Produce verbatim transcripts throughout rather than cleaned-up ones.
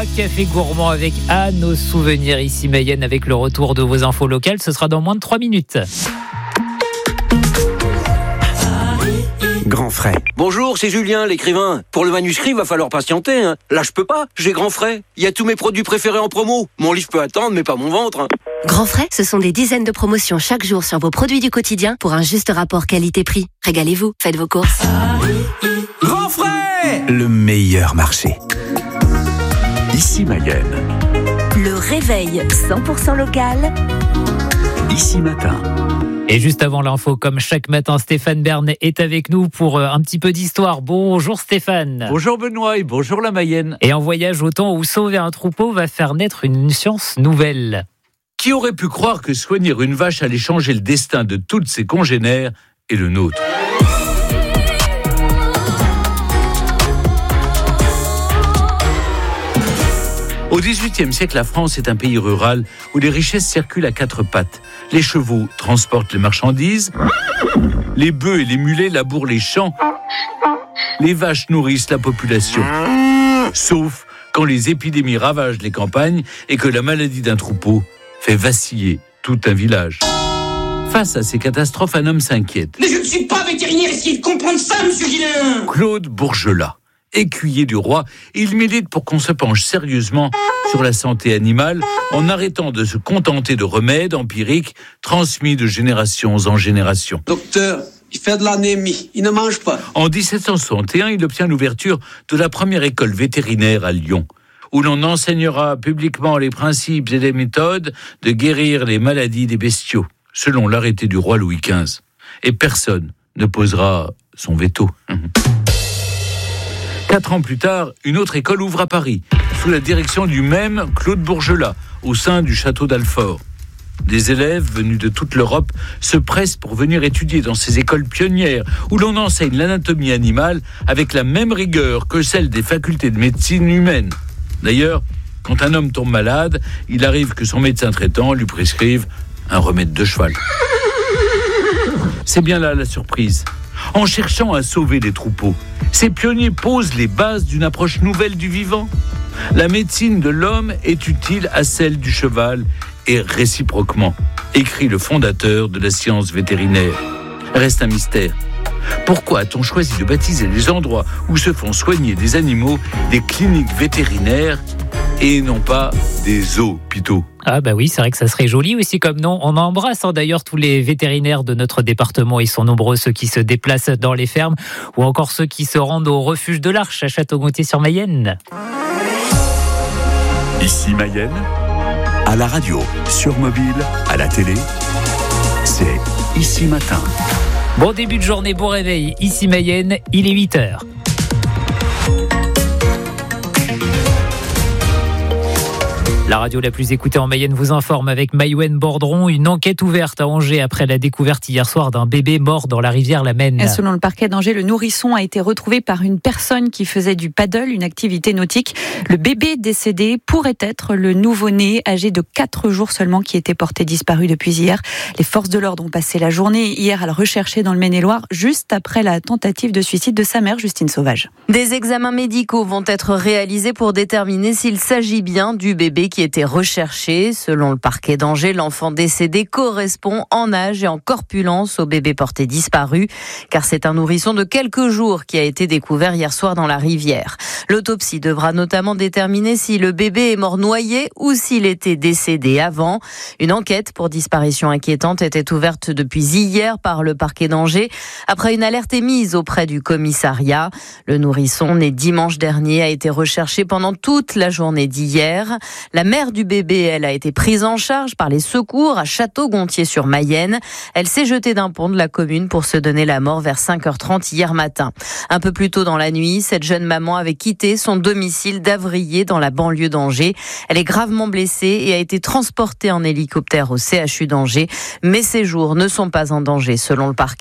trois cafés gourmands avec à nos souvenirs ici Mayenne avec le retour de vos infos locales. Ce sera dans moins de trois minutes. Grand frais. Bonjour, c'est Julien, l'écrivain. Pour le manuscrit, va falloir patienter. Hein. Là, je peux pas. J'ai Grand frais. Il y a tous mes produits préférés en promo. Mon livre peut attendre, mais pas mon ventre. Hein. Grand frais, ce sont des dizaines de promotions chaque jour sur vos produits du quotidien pour un juste rapport qualité-prix. Régalez-vous, faites vos courses. Grand frais, le meilleur marché. Ici Mayenne. Le réveil cent pour cent local. Ici Matin. Et juste avant l'info, comme chaque matin, Stéphane Bern est avec nous pour un petit peu d'histoire. Bonjour Stéphane. Bonjour Benoît et bonjour la Mayenne. Et en voyage au temps où sauver un troupeau va faire naître une science nouvelle. Qui aurait pu croire que soigner une vache allait changer le destin de toutes ses congénères et le nôtre ? Au dix-huitième siècle, la France est un pays rural où les richesses circulent à quatre pattes. Les chevaux transportent les marchandises, les bœufs et les mulets labourent les champs, les vaches nourrissent la population. Sauf quand les épidémies ravagent les campagnes et que la maladie d'un troupeau fait vaciller tout un village. Face à ces catastrophes, un homme s'inquiète. Mais je ne suis pas vétérinaire, essayez de comprendre ça, monsieur Guillain. Claude Bourgelat, écuyer du roi, il milite pour qu'on se penche sérieusement sur la santé animale en arrêtant de se contenter de remèdes empiriques transmis de génération en génération. Docteur, il fait de l'anémie, il ne mange pas. En dix-sept cent soixante et un, il obtient l'ouverture de la première école vétérinaire à Lyon, où l'on enseignera publiquement les principes et les méthodes de guérir les maladies des bestiaux, selon l'arrêté du roi Louis quinze. Et personne ne posera son veto. Quatre ans plus tard, une autre école ouvre à Paris, sous la direction du même Claude Bourgelat, au sein du château d'Alfort. Des élèves venus de toute l'Europe se pressent pour venir étudier dans ces écoles pionnières, où l'on enseigne l'anatomie animale avec la même rigueur que celle des facultés de médecine humaine. D'ailleurs, quand un homme tombe malade, il arrive que son médecin traitant lui prescrive un remède de cheval. C'est bien là la surprise. En cherchant à sauver les troupeaux, ces pionniers posent les bases d'une approche nouvelle du vivant. La médecine de l'homme est utile à celle du cheval et réciproquement, écrit le fondateur de la science vétérinaire. Reste un mystère. Pourquoi a-t-on choisi de baptiser les endroits où se font soigner des animaux des cliniques vétérinaires et non pas des hôpitaux ? Ah bah oui, c'est vrai que ça serait joli aussi comme nom. On embrasse hein, d'ailleurs tous les vétérinaires de notre département. Ils sont nombreux, ceux qui se déplacent dans les fermes ou encore ceux qui se rendent au refuge de l'Arche à Château-Gontier-sur-Mayenne. Ici Mayenne, à la radio, sur mobile, à la télé, c'est Ici Matin. Bon début de journée, bon réveil. Ici Mayenne, il est huit heures. La radio la plus écoutée en Mayenne vous informe avec Maïwen Bordron. Une enquête ouverte à Angers après la découverte hier soir d'un bébé mort dans la rivière la Maine. Et selon le parquet d'Angers, le nourrisson a été retrouvé par une personne qui faisait du paddle, une activité nautique. Le bébé décédé pourrait être le nouveau-né âgé de quatre jours seulement qui était porté disparu depuis hier. Les forces de l'ordre ont passé la journée hier à le rechercher dans le Maine-et-Loire juste après la tentative de suicide de sa mère, Justine Sauvage. Des examens médicaux vont être réalisés pour déterminer s'il s'agit bien du bébé qui était recherché. Selon le parquet d'Angers, l'enfant décédé correspond en âge et en corpulence au bébé porté disparu, car c'est un nourrisson de quelques jours qui a été découvert hier soir dans la rivière. L'autopsie devra notamment déterminer si le bébé est mort noyé ou s'il était décédé avant. Une enquête pour disparition inquiétante était ouverte depuis hier par le parquet d'Angers, après une alerte émise auprès du commissariat. Le nourrisson, né dimanche dernier, a été recherché pendant toute la journée d'hier. La mère du bébé, elle, a été prise en charge par les secours à Château-Gontier-sur-Mayenne. Elle s'est jetée d'un pont de la commune pour se donner la mort vers cinq heures trente hier matin. Un peu plus tôt dans la nuit, cette jeune maman avait quitté son domicile d'Avrier dans la banlieue d'Angers. Elle est gravement blessée et a été transportée en hélicoptère au C H U d'Angers, mais ses jours ne sont pas en danger selon le parquet.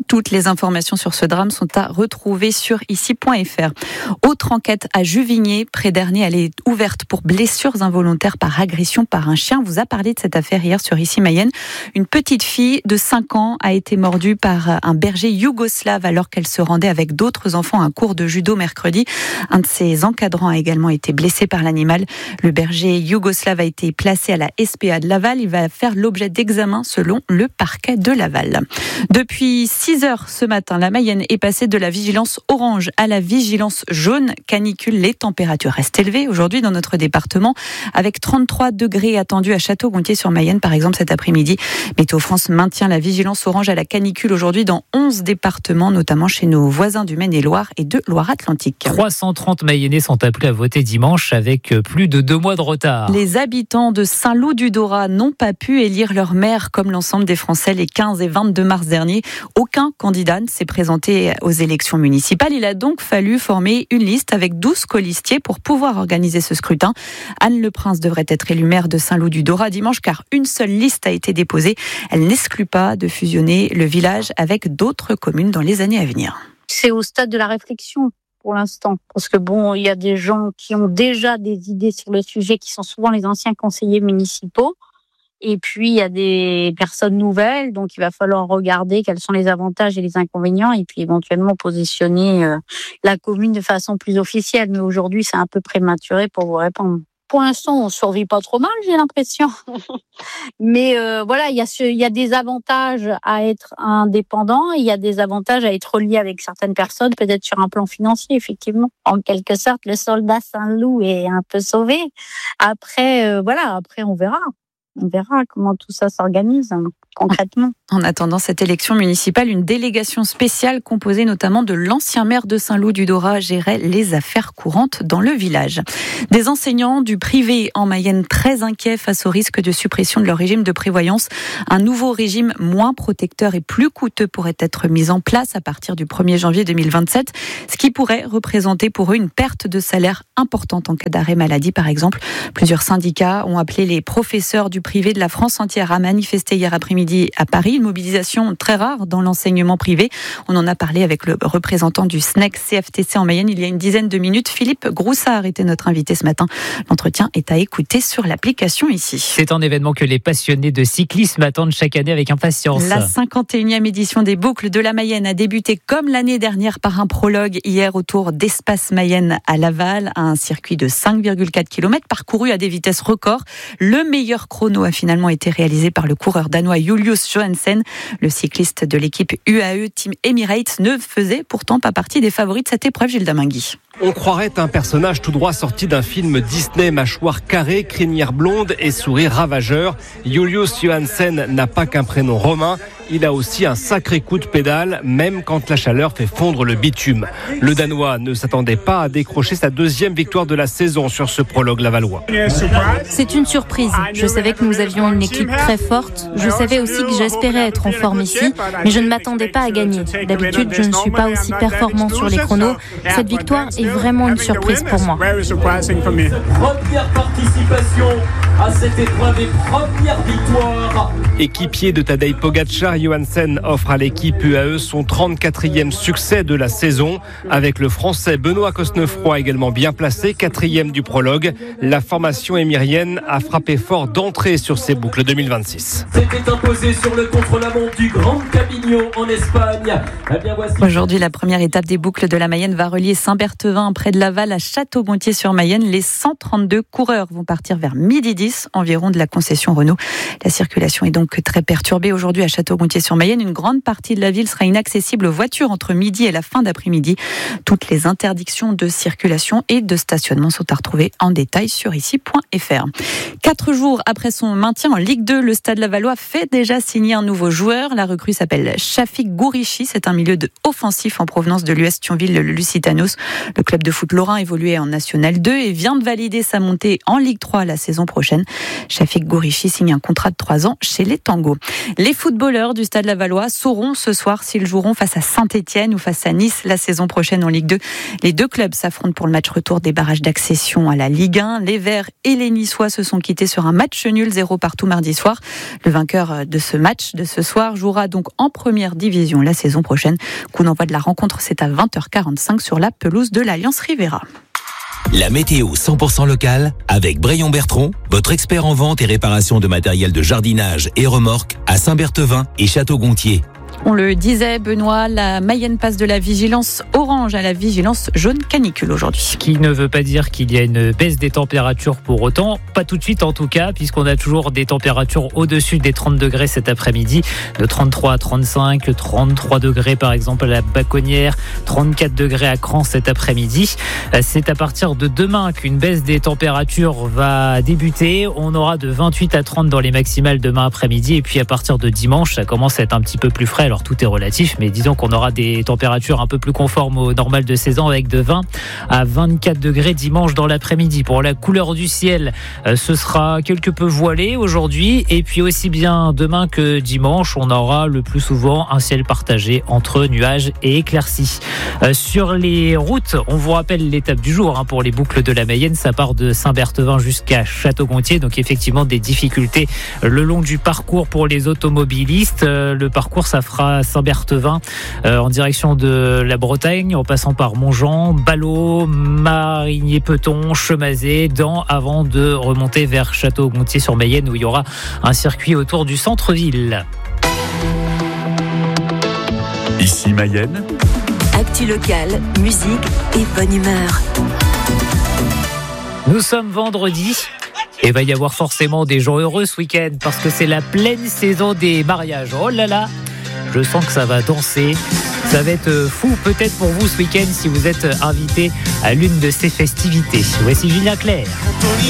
Toutes les informations sur ce drame sont à retrouver sur ici point f r. Autre enquête à Juvigné, près d'Ernée, elle est ouverte pour blessures involontaires par agression par un chien. On vous a parlé de cette affaire hier sur ici Mayenne. Une petite fille de cinq ans a été mordue par un berger yougoslave alors qu'elle se rendait avec d'autres enfants à un cours de judo mercredi. Un de ses encadrants a également été blessé par l'animal. Le berger yougoslave a été placé à la S P A de Laval. Il va faire l'objet d'examen selon le parquet de Laval. Depuis six heures ce matin, la Mayenne est passée de la vigilance orange à la vigilance jaune. Canicule, les températures restent élevées aujourd'hui dans notre département avec trente-trois degrés attendus à Château-Gontier-sur-Mayenne par exemple cet après-midi. Météo France maintient la vigilance orange à la canicule aujourd'hui dans onze départements, notamment chez nos voisins du Maine-et-Loire et de Loire-Atlantique. trois cent trente Mayennais sont appelés à voter dimanche avec plus de deux mois de retard. Les habitants de Saint-Loup-du-Dorat n'ont pas pu élire leur maire comme l'ensemble des Français les quinze et vingt-deux mars dernier. Aucun candidat ne s'est présenté aux élections municipales. Il a donc fallu former une liste avec douze colistiers pour pouvoir organiser ce scrutin. Anne Le Prince devrait être élue maire de Saint-Loup-du-Dorat dimanche car une seule liste a été déposée. Elle n'exclut pas de fusionner le village avec d'autres communes dans les années à venir. C'est au stade de la réflexion pour l'instant. Parce que bon, il y a des gens qui ont déjà des idées sur le sujet, qui sont souvent les anciens conseillers municipaux. Et puis, il y a des personnes nouvelles, donc il va falloir regarder quels sont les avantages et les inconvénients, et puis éventuellement positionner euh, la commune de façon plus officielle. Mais aujourd'hui, c'est un peu prématuré pour vous répondre. Pour l'instant, on survit pas trop mal, j'ai l'impression. Mais euh, voilà, il y a ce, il y a des avantages à être indépendant, il y a des avantages à être lié avec certaines personnes, peut-être sur un plan financier, effectivement. En quelque sorte, le soldat Saint-Loup est un peu sauvé. Après, euh, voilà, après on verra. On verra comment tout ça s'organise hein, concrètement. En attendant cette élection municipale, une délégation spéciale composée notamment de l'ancien maire de Saint-Loup-du-Dorat gérait les affaires courantes dans le village. Des enseignants du privé en Mayenne très inquiets face au risque de suppression de leur régime de prévoyance. Un nouveau régime moins protecteur et plus coûteux pourrait être mis en place à partir du premier janvier deux mille vingt-sept, ce qui pourrait représenter pour eux une perte de salaire importante en cas d'arrêt maladie par exemple. Plusieurs syndicats ont appelé les professeurs du privé de la France entière à manifester hier après-midi à Paris. Une mobilisation très rare dans l'enseignement privé. On en a parlé avec le représentant du S N E C C F T C en Mayenne il y a une dizaine de minutes. Philippe Groussard était notre invité ce matin. L'entretien est à écouter sur l'application ici. C'est un événement que les passionnés de cyclisme attendent chaque année avec impatience. La cinquante et unième édition des Boucles de la Mayenne a débuté comme l'année dernière par un prologue hier autour d'Espace Mayenne à Laval, un circuit de cinq virgule quatre kilomètres parcouru à des vitesses records. Le meilleur chrono a finalement été réalisé par le coureur danois Julius Johansen. Le cycliste de l'équipe U A E Team Emirates ne faisait pourtant pas partie des favoris de cette épreuve, Gilles Damingui. On croirait un personnage tout droit sorti d'un film Disney, mâchoire carrée, crinière blonde et sourire ravageur. Julius Johansen n'a pas qu'un prénom romain, il a aussi un sacré coup de pédale, même quand la chaleur fait fondre le bitume. Le Danois ne s'attendait pas à décrocher sa deuxième victoire de la saison sur ce prologue lavallois. C'est une surprise. Je savais que nous avions une équipe très forte. Je savais aussi que j'espérais être en forme ici, mais je ne m'attendais pas à gagner. D'habitude, je ne suis pas aussi performant sur les chronos. Cette victoire est vraiment une surprise pour moi. Première participation à cette épreuve et première victoire. Équipier de Tadej Pogačar, Johansen offre à l'équipe U A E son trente-quatrième succès de la saison. Avec le Français Benoît Cosnefroy également bien placé, quatrième du prologue. La formation émirienne a frappé fort d'entrée sur ces boucles deux mille vingt-six. C'était imposé sur le contre-la-montre du Grand Camino en Espagne. Eh bien, voici... Aujourd'hui, la première étape des Boucles de la Mayenne va relier Saint-Berthevin près de Laval à Château-Gontier-sur-Mayenne. Les cent trente-deux coureurs vont partir vers midi dix environ de la concession Renault. La circulation est donc très perturbée aujourd'hui à Château-Gontier-sur-Mayenne. Une grande partie de la ville sera inaccessible aux voitures entre midi et la fin d'après-midi. Toutes les interdictions de circulation et de stationnement sont à retrouver en détail sur ici point f r. Quatre jours après son maintien en Ligue deux, le Stade Lavallois fait déjà signer un nouveau joueur. La recrue s'appelle Shafik Gourichi. C'est un milieu de offensif en provenance de l'U S Thionville le Lusitanos. Le club de foot lorrain évoluait en National deux et vient de valider sa montée en Ligue trois la saison prochaine. prochaine. Shafik Gourichi signe un contrat de trois ans chez les Tangos. Les footballeurs du Stade Lavallois sauront ce soir s'ils joueront face à Saint-Étienne ou face à Nice la saison prochaine en Ligue deux. Les deux clubs s'affrontent pour le match retour des barrages d'accession à la Ligue un. Les Verts et les Niçois se sont quittés sur un match nul zéro partout mardi soir. Le vainqueur de ce match de ce soir jouera donc en première division la saison prochaine. Coup d'envoi de la rencontre, c'est à vingt heures quarante-cinq sur la pelouse de l'Alliance Rivera. La météo cent pour cent locale avec Brayon Bertrand, votre expert en vente et réparation de matériel de jardinage et remorque à Saint-Berthevin et Château-Gontier. On le disait, Benoît, la Mayenne passe de la vigilance orange à la vigilance jaune canicule aujourd'hui. Ce qui ne veut pas dire qu'il y a une baisse des températures pour autant. Pas tout de suite en tout cas, puisqu'on a toujours des températures au-dessus des trente degrés cet après-midi. De trente-trois à trente-cinq, trente-trois degrés par exemple à la Baconnière, trente-quatre degrés à Cran cet après-midi. C'est à partir de demain qu'une baisse des températures va débuter. On aura de vingt-huit à trente dans les maximales demain après-midi. Et puis à partir de dimanche, ça commence à être un petit peu plus frais. Alors tout est relatif, mais disons qu'on aura des températures un peu plus conformes au normal de saison avec de vingt à vingt-quatre degrés dimanche dans l'après-midi. Pour la couleur du ciel, ce sera quelque peu voilé aujourd'hui et puis aussi bien demain que dimanche, on aura le plus souvent un ciel partagé entre nuages et éclaircies. Sur les routes, on vous rappelle l'étape du jour hein, pour les boucles de la Mayenne, ça part de Saint-Berthevin jusqu'à Château-Gontier, donc effectivement des difficultés le long du parcours pour les automobilistes. Le parcours, ça fera Saint-Berthevin euh, en direction de la Bretagne en passant par Montjean, Ballot, Marigné-Peton, Chemazé, Dain avant de remonter vers Château-Gontier sur Mayenne où il y aura un circuit autour du centre-ville. Ici Mayenne. Actu locale, musique et bonne humeur. Nous sommes vendredi. Et il va y avoir forcément des gens heureux ce week-end parce que c'est la pleine saison des mariages. Oh là là, je sens que ça va danser. Ça va être fou peut-être pour vous ce week-end si vous êtes invité à l'une de ces festivités. Voici Julien Clerc.